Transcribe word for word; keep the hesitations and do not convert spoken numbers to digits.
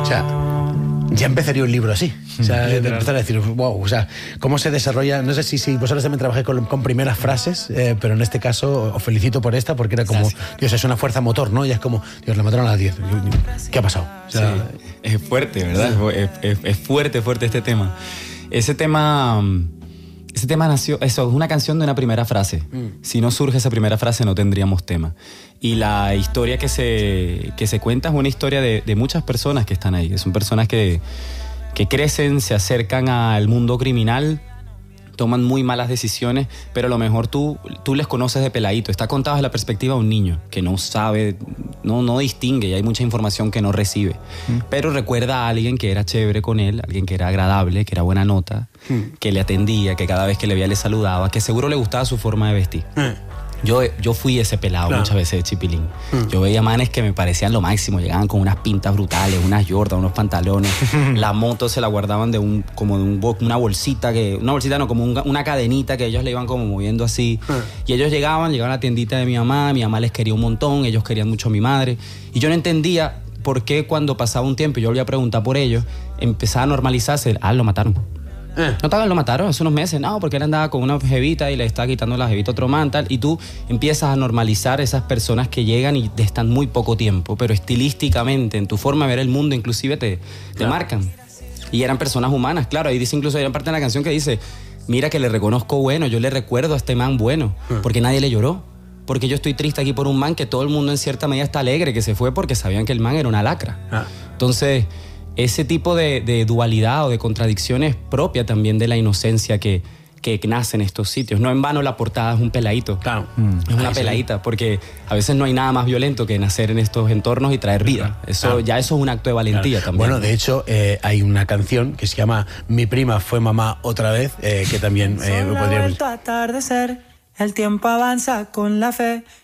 O sea, ya empezaría un libro así. O sea, de empezar a decir, wow, o sea, cómo se desarrolla. No sé si, si vosotros también trabajáis con, con primeras frases, eh, pero en este caso os felicito por esta, porque era como, Dios, es una fuerza motor, ¿no? Y es como, Dios, la mataron a las diez. ¿Qué ha pasado? O sea, sí, es fuerte, ¿verdad? Sí. Es, es, es fuerte, fuerte este tema. Ese tema. Ese tema nació, eso, es una canción de una primera frase. Mm. Si no surge esa primera frase, no tendríamos tema. Y la historia que se, que se cuenta es una historia de, de muchas personas que están ahí. Que son personas que, que crecen, se acercan al mundo criminal, toman muy malas decisiones, pero a lo mejor tú, tú les conoces de peladito. Está contado desde la perspectiva de un niño que no sabe, no, no distingue, y hay mucha información que no recibe. Mm. Pero recuerda a alguien que era chévere con él, alguien que era agradable, que era buena nota, mm. que le atendía, que cada vez que le veía le saludaba, que seguro le gustaba su forma de vestir. Mm. Yo, yo fui ese pelado, claro, muchas veces de Chipilín. Mm. Yo veía manes que me parecían lo máximo. Llegaban con unas pintas brutales, unas Jordan, unos pantalones. La moto se la guardaban de un, como de un, una bolsita, que una bolsita no, como un, una cadenita que ellos le iban como moviendo así. Mm. Y ellos llegaban, llegaban a la tiendita de mi mamá. Mi mamá les quería un montón, ellos querían mucho a mi madre. Y yo no entendía por qué cuando pasaba un tiempo y yo volvía a preguntar por ellos, empezaba a normalizarse. Ah, lo mataron. Eh. No tal vez lo mataron hace unos meses, no, porque él andaba con una jevita y le estaba quitando la jevita a otro man, tal, y tú empiezas a normalizar esas personas que llegan y están muy poco tiempo, pero estilísticamente, en tu forma de ver el mundo, inclusive te, te claro. marcan. Y eran personas humanas, claro, ahí dice incluso, hay una parte de la canción que dice, mira que le reconozco bueno, yo le recuerdo a este man bueno, eh. porque nadie le lloró. Porque yo estoy triste aquí por un man que todo el mundo en cierta medida está alegre que se fue porque sabían que el man era una lacra. Ah. Entonces, ese tipo de, de dualidad o de contradicciones propia también de la inocencia que, que nace en estos sitios. No en vano la portada es un peladito. Claro. Mm. Es una Ay, peladita, sí. porque a veces no hay nada más violento que nacer en estos entornos y traer vida. Eso, claro. Ya eso es un acto de valentía, claro, también. Bueno, de hecho, eh, hay una canción que se llama Mi prima fue mamá otra vez, eh, que también eh, podríamos... atardecer, el tiempo avanza con la fe.